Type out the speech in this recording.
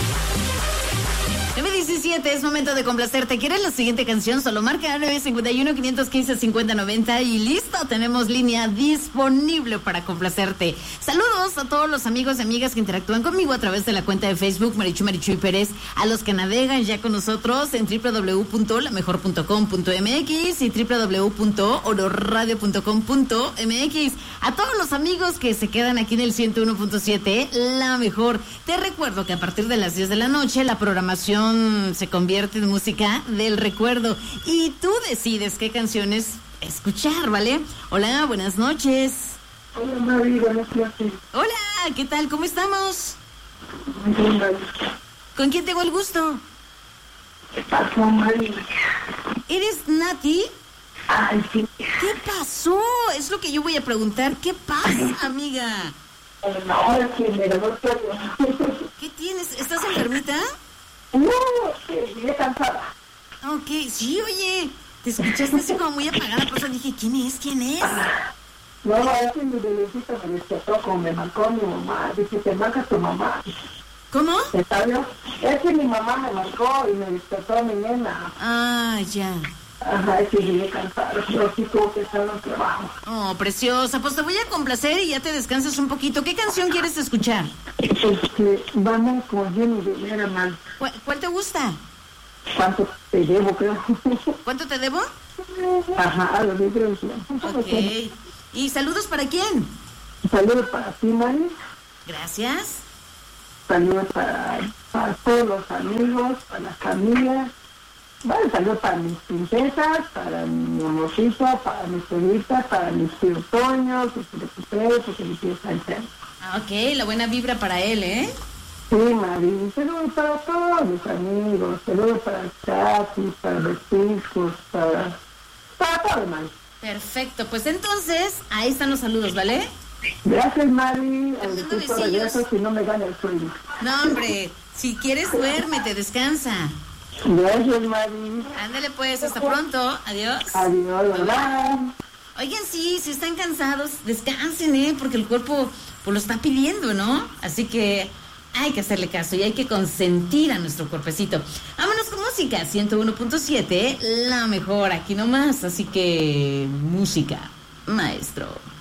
9:17, es momento de complacerte. ¿Quieres la siguiente canción? Solo marca 951-515-5090 y listo, tenemos línea disponible para complacerte. Saludos a todos los amigos y amigas que interactúan conmigo a través de la cuenta de Facebook Marichuy Pérez, a los que navegan ya con nosotros en www.lamejor.com.mx y www.ororadio.com.mx, a todos los amigos que se quedan aquí en el 101.7 La Mejor. Te recuerdo que a partir de las 10 de la noche la programación se convierte en música del recuerdo y tú decides qué canciones escuchar, ¿vale? Hola, buenas noches. Hola, Mari, buenas noches. Hola, ¿qué tal? ¿Cómo estamos? Muy bien, Mari. ¿Con quién tengo el gusto? ¿Qué pasó, Mari? ¿Eres Nati? Ay, sí. ¿Qué pasó? Es lo que yo voy a preguntar. ¿Qué pasa, amiga? No, es que me lo ¿Qué tienes? ¿Estás enfermita? No, llegué cansada. Ok, sí, oye, te escuchaste así como muy apagada, por eso dije, ¿quién es? ¿Quién es? No, es que mi bebecita me despertó como me marcó mi mamá. Dice, te marca tu mamá. ¿Cómo? ¿Está bien? Es que mi mamá me marcó y me despertó mi nena. Ah, ya. Ajá, es que llegué cansada, pero sí tuvo que estar en el trabajo. Oh, preciosa, pues te voy a complacer y ya te descansas un poquito. ¿Qué canción quieres escuchar? Vamos con Jenny Rivera, mal. ¿Cuál te gusta? ¿Cuánto te debo, creo? ¿Cuánto te debo? Ajá, a la diferencia. Ok. ¿Y saludos para quién? Saludos para ti, Mari. Gracias. Saludos para todos los amigos, para la familia. Bueno, saludos para mis princesas, para mi amorcito, para mis perritas, para mis tíos Toño, que se recupere porque mi tío está enfermo. Ah, ok, la buena vibra para él, ¿eh? Sí, Mari. Saludos para todos mis amigos. Saludos para Katy, para los hijos, para todo, Mari. Perfecto, pues entonces, ahí están los saludos, ¿vale? Gracias, Mari. Fernando Regreso Besillos. si no me gana el sueño. No, hombre, si quieres duérmete, descansa. Gracias, Mari. Ándale pues, hasta pronto, adiós. Adiós, bye. Oigan, sí, si están cansados, descansen, porque el cuerpo pues lo está pidiendo, ¿no? Así que hay que hacerle caso y hay que consentir a nuestro cuerpecito. Vámonos con música, 101.7, La Mejor, aquí nomás, así que música, maestro.